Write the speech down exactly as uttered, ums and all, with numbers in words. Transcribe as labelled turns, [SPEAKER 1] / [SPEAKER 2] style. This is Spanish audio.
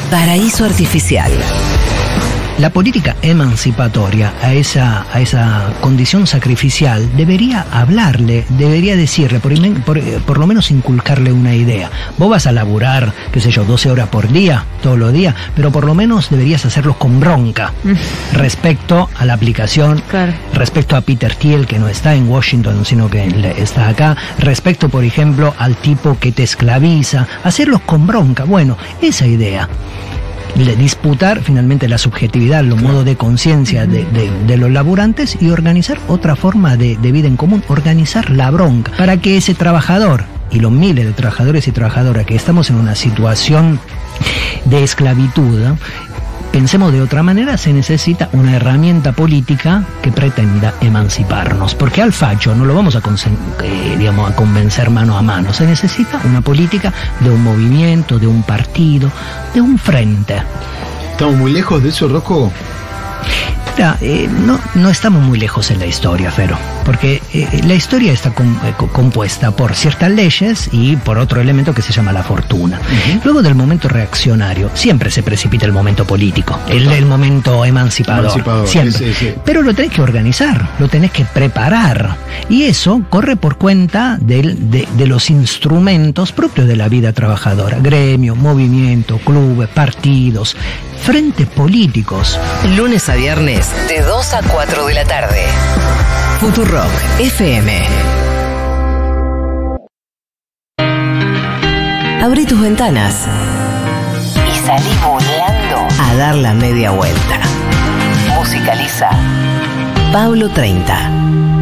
[SPEAKER 1] Paraíso Artificial.
[SPEAKER 2] La política emancipatoria a esa, a esa condición sacrificial debería hablarle, debería decirle, por, por, por lo menos inculcarle una idea. Vos vas a laburar, qué sé yo, doce horas por día, todos los días, pero por lo menos deberías hacerlo con bronca mm. respecto a la aplicación, claro. respecto a Peter Thiel, que no está en Washington, sino que está acá, respecto, por ejemplo, al tipo que te esclaviza, hacerlos con bronca. Bueno, esa idea. Disputar finalmente la subjetividad, los modos de conciencia de, de, de los laburantes y organizar otra forma de, de vida en común, organizar la bronca, para que ese trabajador y los miles de trabajadores y trabajadoras que estamos en una situación de esclavitud, ¿no? Pensemos de otra manera, se necesita una herramienta política que pretenda emanciparnos, porque al facho no lo vamos a, eh, digamos, a convencer mano a mano, se necesita una política de un movimiento, de un partido, de un frente.
[SPEAKER 3] ¿Estamos muy lejos de eso, Rocco?
[SPEAKER 2] Mira, eh, no, no estamos muy lejos en la historia, Fero, porque eh, la historia está com, eh, compuesta por ciertas leyes y por otro elemento que se llama la fortuna. Uh-huh. Luego del momento reaccionario, siempre se precipita el momento político, el, el momento emancipador, emancipador siempre. Sí, sí, sí. Pero lo tenés que organizar, lo tenés que preparar, y eso corre por cuenta del, de, de los instrumentos propios de la vida trabajadora, gremio, movimiento, clubes, partidos, frentes políticos.
[SPEAKER 1] Lunes a viernes, de dos a cuatro de la tarde. Futurock F M. Abrí tus ventanas y salí volando a dar la media vuelta. Musicaliza Pablo treinta.